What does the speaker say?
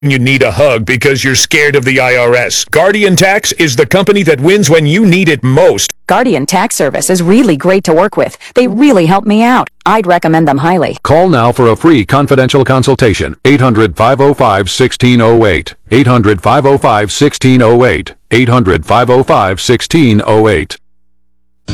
You need a hug because you're scared of the IRS. Guardian Tax is the company that wins when you need it most. Guardian Tax Service is really great to work with. They really help me out. I'd recommend them highly. Call now for a free confidential consultation. 800-505-1608. 800-505-1608. 800-505-1608.